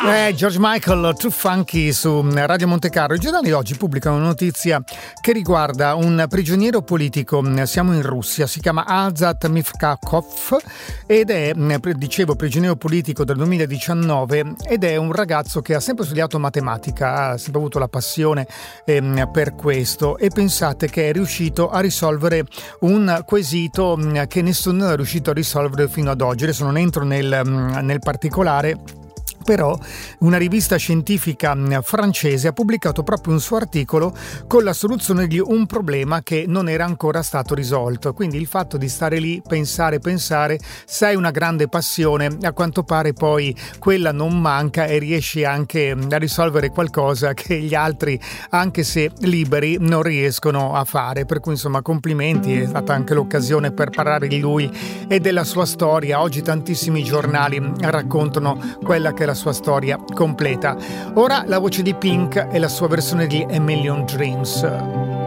George Michael, Too Funky su Radio Montecarlo. I giornali oggi pubblicano una notizia che riguarda un prigioniero politico. Siamo in Russia, si chiama Azat Mifkakov ed è, dicevo, prigioniero politico del 2019 ed è un ragazzo che ha sempre studiato matematica, ha sempre avuto la passione per questo, e pensate che è riuscito a risolvere un quesito che nessuno è riuscito a risolvere fino ad oggi. Adesso non entro nel particolare, però una rivista scientifica francese ha pubblicato proprio un suo articolo con la soluzione di un problema che non era ancora stato risolto. Quindi il fatto di stare lì, pensare, se hai una grande passione, a quanto pare poi quella non manca e riesci anche a risolvere qualcosa che gli altri, anche se liberi, non riescono a fare. Per cui insomma complimenti, è stata anche l'occasione per parlare di lui e della sua storia. Oggi tantissimi giornali raccontano quella che è la sua storia completa. Ora la voce di Pink e la sua versione di A Million Dreams.